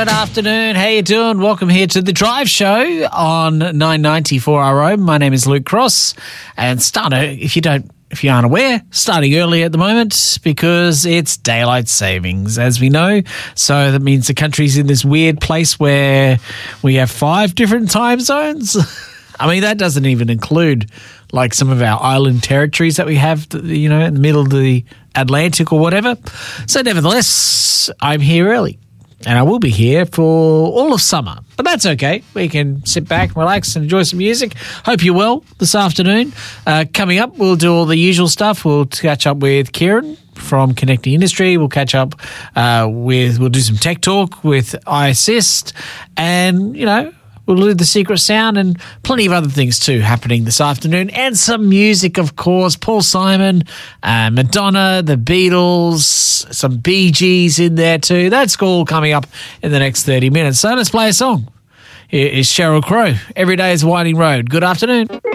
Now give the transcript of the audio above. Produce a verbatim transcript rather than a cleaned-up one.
Good afternoon. How you doing? Welcome here to the Drive Show on nine ninety four R O. My name is Luke Cross, and starting, if you don't, if you aren't aware, starting early at the moment because it's daylight savings, as we know. So that means the country's in this weird place where we have five different time zones. I mean, that doesn't even include like some of our island territories that we have, you know, in the middle of the Atlantic or whatever. So nevertheless, I'm here early. And I will be here for all of summer. But that's okay. We can sit back, relax, and enjoy some music. Hope you're well this afternoon. Uh, coming up, we'll do all the usual stuff. We'll catch up with Kieran from Connecting Industry. We'll catch up uh, with, we'll do some tech talk with iAssist. And, you know, we'll do the secret sound and plenty of other things too happening this afternoon. And some music, of course. Paul Simon, uh, Madonna, the Beatles, some Bee Gees in there too. That's all coming up in the next thirty minutes. So let's play a song. Here is Sheryl Crow. Every day is a winding road. Good afternoon.